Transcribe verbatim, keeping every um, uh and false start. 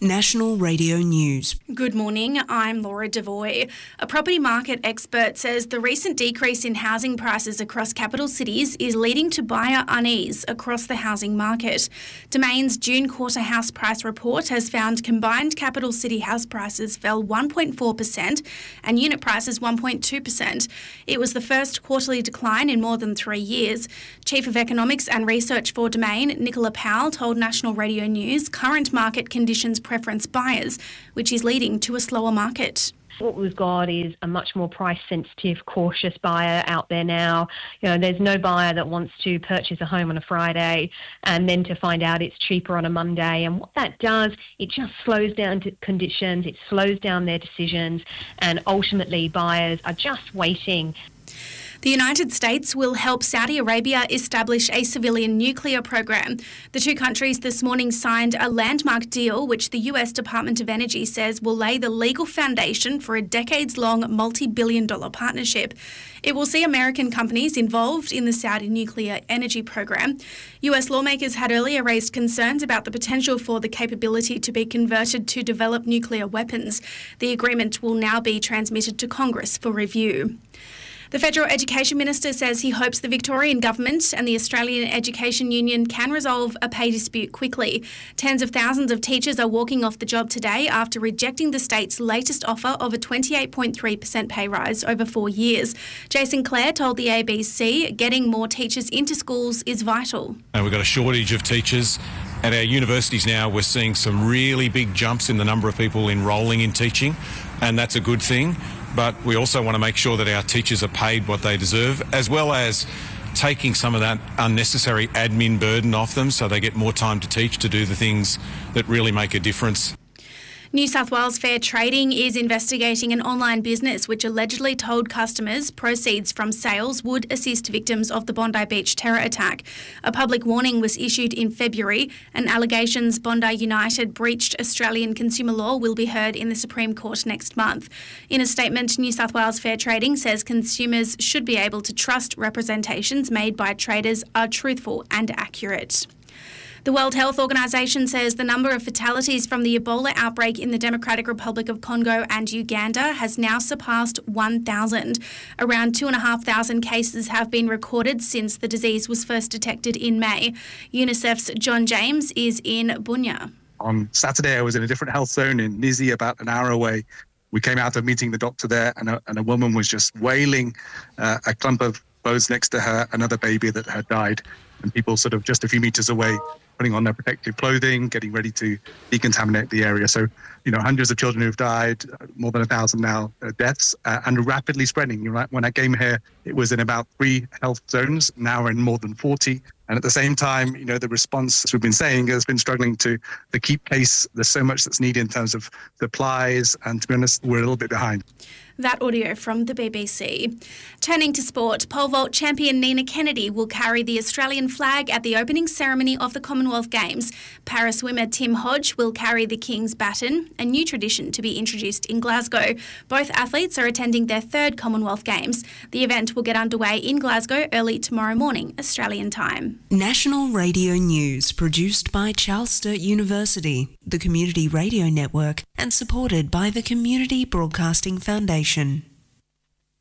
National Radio News. Good morning, I'm Laura Devoy. A property market expert says the recent decrease in housing prices across capital cities is leading to buyer unease across the housing market. Domain's June quarter house price report has found combined capital city house prices fell one point four percent and unit prices one point two percent. It was the first quarterly decline in more than three years. Chief of Economics and Research for Domain, Nicola Powell, told National Radio News current market conditions preference buyers, which is leading to a slower market. What we've got is a much more price-sensitive, cautious buyer out there now. You know, there's no buyer that wants to purchase a home on a Friday and then to find out it's cheaper on a Monday. And what that does, it just slows down to conditions, it slows down their decisions, and ultimately buyers are just waiting. The United States will help Saudi Arabia establish a civilian nuclear program. The two countries this morning signed a landmark deal which the U S Department of Energy says will lay the legal foundation for a decades-long multi-billion dollar partnership. It will see American companies involved in the Saudi nuclear energy program. U S lawmakers had earlier raised concerns about the potential for the capability to be converted to develop nuclear weapons. The agreement will now be transmitted to Congress for review. The Federal Education Minister says he hopes the Victorian Government and the Australian Education Union can resolve a pay dispute quickly. Tens of thousands of teachers are walking off the job today after rejecting the state's latest offer of a twenty-eight point three percent pay rise over four years. Jason Clare told the A B C getting more teachers into schools is vital. And we've got a shortage of teachers. At our universities now, we're seeing some really big jumps in the number of people enrolling in teaching, and that's a good thing. But we also want to make sure that our teachers are paid what they deserve, as well as taking some of that unnecessary admin burden off them so they get more time to teach, to do the things that really make a difference. New South Wales Fair Trading is investigating an online business which allegedly told customers proceeds from sales would assist victims of the Bondi Beach terror attack. A public warning was issued in February, and allegations Bondi United breached Australian consumer law will be heard in the Supreme Court next month. In a statement, New South Wales Fair Trading says consumers should be able to trust representations made by traders are truthful and accurate. The World Health Organization says the number of fatalities from the Ebola outbreak in the Democratic Republic of Congo and Uganda has now surpassed one thousand. Around two thousand five hundred cases have been recorded since the disease was first detected in May. UNICEF's John James is in Bunya. On Saturday, I was in a different health zone in Nizi, about an hour away. We came out of meeting the doctor there, and a, and a woman was just wailing uh, a clump of clothes next to her, another baby that had died, and people sort of just a few meters away putting on their protective clothing, getting ready to decontaminate the area. So, you know, hundreds of children who've died, more than a thousand now uh, deaths, uh, and rapidly spreading. You're right. When I came here, it was in about three health zones. Now we're in more than forty. And at the same time, you know, the response, as we've been saying, has been struggling to, to keep pace. There's so much that's needed in terms of supplies. And to be honest, we're a little bit behind. That audio from the B B C. Turning to sport, pole vault champion Nina Kennedy will carry the Australian flag at the opening ceremony of the Commonwealth Games. Para swimmer Tim Hodge will carry the King's baton, a new tradition to be introduced in Glasgow. Both athletes are attending their third Commonwealth Games. The event will get underway in Glasgow early tomorrow morning, Australian time. National Radio News, produced by Charles Sturt University, the Community Radio Network, and supported by the Community Broadcasting Foundation.